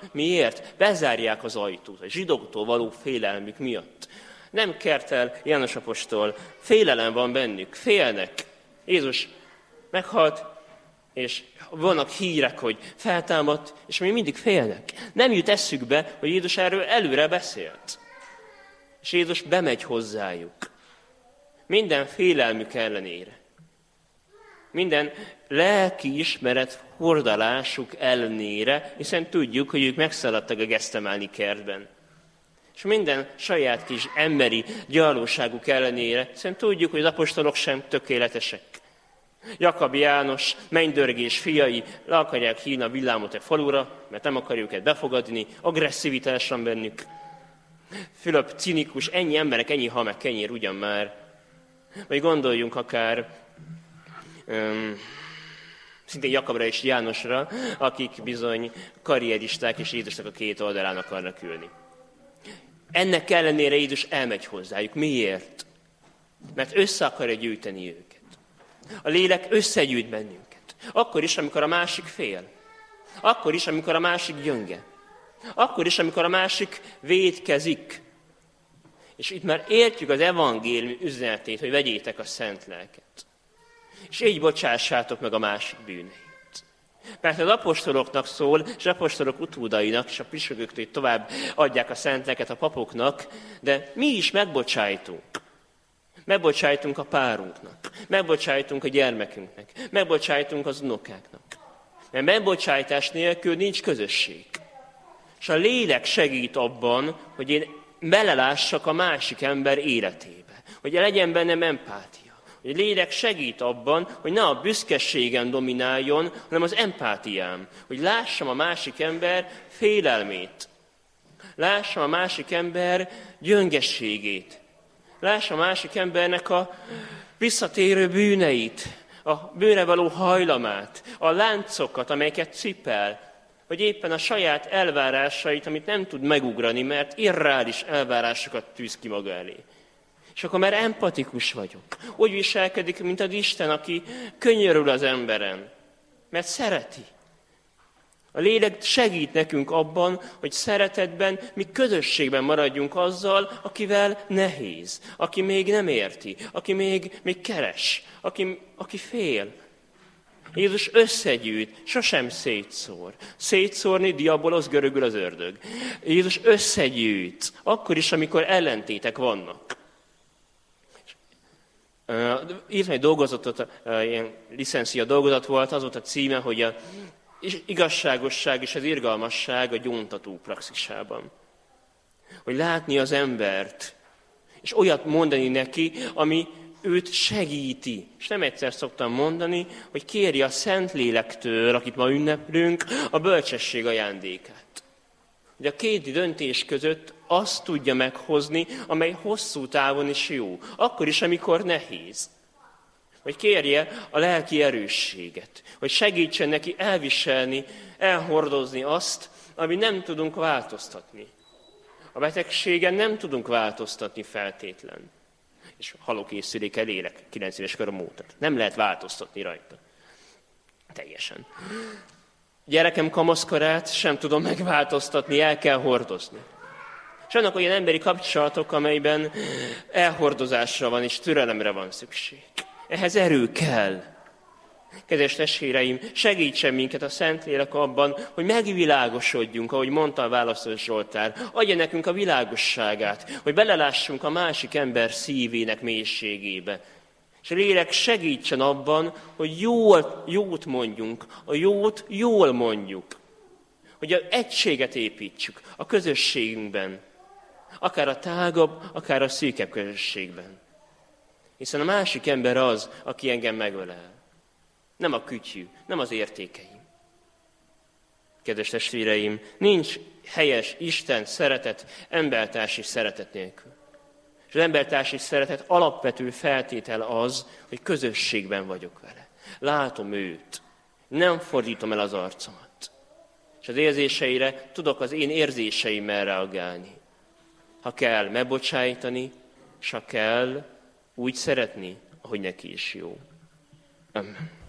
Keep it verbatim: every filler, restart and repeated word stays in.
Miért? Bezárják az ajtót, a zsidóktól való félelmük miatt. Nem kert el János apostol, félelem van bennük, félnek. Jézus meghalt, és vannak hírek, hogy feltámadt, és még mindig félnek. Nem jut eszükbe, hogy Jézus erről előre beszélt. És Jézus bemegy hozzájuk. Minden félelmük ellenére. Minden lelki ismeret hordalásuk ellenére, hiszen tudjuk, hogy ők megszaladtak a Gesztemáni kertben. És minden saját kis emberi gyarlóságuk ellenére, hiszen tudjuk, hogy az apostolok sem tökéletesek. Jakab János, mennydörgés fiai le akarják hívni a villámot egy falura, mert nem akarjuk őket befogadni, agresszivitás van bennük. Fülöp cinikus, ennyi emberek, ennyi hal meg kenyér ugyan már. Vagy gondoljunk akár um, szintén Jakabra és Jánosra, akik bizony karrieristák és Jézusnak a két oldalán akarnak ülni. Ennek ellenére Jézus elmegy hozzájuk. Miért? Mert össze akarja gyűjteni őket. A lélek összegyűjt bennünket. Akkor is, amikor a másik fél. Akkor is, amikor a másik gyönge. Akkor is, amikor a másik vétkezik. És itt már értjük az evangélium üzenetét, hogy vegyétek a szent lelket. És így bocsássátok meg a másik bűneit. Mert az apostoloknak szól, és az apostolok utódainak, és a püspököktől tovább adják a szent lelket a papoknak, de mi is megbocsájtunk. Megbocsájtunk a párunknak, megbocsájtunk a gyermekünknek, megbocsájtunk az unokáknak. Mert megbocsájtás nélkül nincs közösség. És a lélek segít abban, hogy én belelássak a másik ember életébe. Hogy legyen bennem empátia. Hogy a lélek segít abban, hogy ne a büszkeségem domináljon, hanem az empátiám. Hogy lássam a másik ember félelmét. Lássam a másik ember gyöngességét. Lássa a másik embernek a visszatérő bűneit, a bűnre való hajlamát, a láncokat, amelyeket cipel, vagy éppen a saját elvárásait, amit nem tud megugrani, mert irreális elvárásokat tűz ki maga elé. És akkor már empatikus vagyok. Úgy viselkedik, mint az Isten, aki könyörül az emberen, mert szereti. A lélek segít nekünk abban, hogy szeretetben, mi közösségben maradjunk azzal, akivel nehéz, aki még nem érti, aki még, még keres, aki, aki fél. Jézus összegyűjt, sosem szétszór. Szétszórni, diabolosz, görögül az ördög. Jézus összegyűjt, akkor is, amikor ellentétek vannak. Írtam egy dolgozatot, ilyen licencia dolgozat volt, az volt a címe, hogy a igazságosság és az irgalmasság a gyóntató praxisában. Hogy látni az embert, és olyat mondani neki, ami őt segíti. És nem egyszer szoktam mondani, hogy kéri a Szentlélektől, akit ma ünneplünk, a bölcsesség ajándékát. Hogy a két döntés között azt tudja meghozni, amely hosszú távon is jó. Akkor is, amikor nehéz. Hogy kérje a lelki erősséget, hogy segítsen neki elviselni, elhordozni azt, ami nem tudunk változtatni. A betegségen nem tudunk változtatni feltétlen. És halókészülékkel élek, kilenc éves korom óta. Nem lehet változtatni rajta. Teljesen. Gyerekem kamaszkorát sem tudom megváltoztatni, el kell hordozni. És annak olyan emberi kapcsolatok, amelyben elhordozásra van és türelemre van szükség. Ehhez erő kell. Kedves testvéreim, segítsen minket a Szentlélek abban, hogy megvilágosodjunk, ahogy mondta a válaszos Zsoltár. Adja nekünk a világosságát, hogy belelássunk a másik ember szívének mélységébe. És a lélek segítsen abban, hogy jól, jót mondjunk, a jót jól mondjuk. Hogy a egységet építsük a közösségünkben, akár a tágabb, akár a szűkebb közösségben. Hiszen a másik ember az, aki engem megölel. Nem a kütyű, nem az értékeim. Kedves testvéreim, nincs helyes Isten szeretet embertársi szeretet nélkül. És az embertársi szeretet alapvető feltétel az, hogy közösségben vagyok vele. Látom őt, nem fordítom el az arcomat. És az érzéseire tudok az én érzéseimmel reagálni. Ha kell, megbocsájtani, és ha kell, úgy szeretni, ahogy neki is jó. Amen.